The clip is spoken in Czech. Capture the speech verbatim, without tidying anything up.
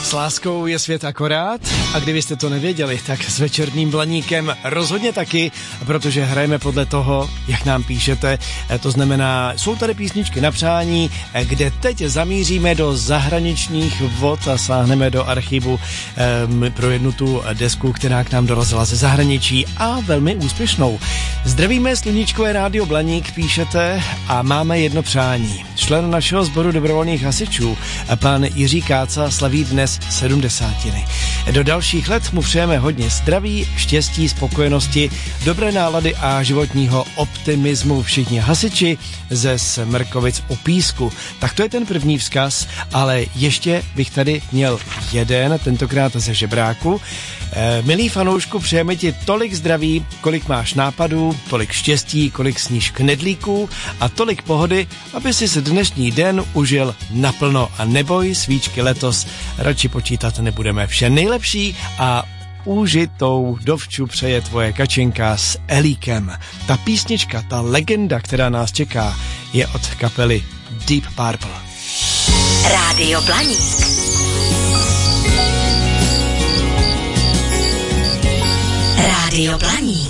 S láskou je svět akorát a kdybyste to nevěděli, tak s Večerním Blaníkem rozhodně taky, protože hrajeme podle toho, jak nám píšete. To znamená, jsou tady písničky na přání, kde teď zamíříme do zahraničních vod a sáhneme do archivu um, pro jednu tu desku, která k nám dorazila ze zahraničí a velmi úspěšnou. Zdravíme, sluníčkové rádio Blaník, píšete a máme jedno přání. Člen našeho sboru dobrovolných hasičů, pan Jiří Káca, slaví dnes sedmdesátiny. Do dalších let mu přejeme hodně zdraví, štěstí, spokojenosti, dobré nálady a životního optimismu všichni hasiči ze Smrkovic u Písku. Tak to je ten první vzkaz, ale ještě bych tady měl jeden, tentokrát ze Žebráku. E, milý fanoušku, přejeme ti tolik zdraví, kolik máš nápadů, tolik štěstí, kolik sníš knedlíků a tolik pohody, aby si se dnešní den užil naplno a neboj, svíčky letos radši počítat nebudeme. Vše nejlepší a užitou dovču přeje tvoje Kačenka s Elíkem. Ta písnička, ta legenda, která nás čeká, je od kapely Deep Purple. Rádio Blaník. Rádio Blaník.